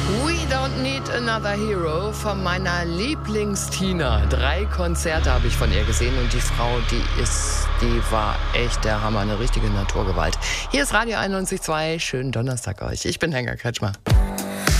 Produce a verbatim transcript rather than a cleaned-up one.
We Don't Need Another Hero von meiner Lieblings-Tina. Drei Konzerte habe ich von ihr gesehen und die Frau, die ist, die war echt der Hammer, eine richtige Naturgewalt. Hier ist Radio einundneunzig Komma zwei, schönen Donnerstag euch. Ich bin Henker Kretschmer.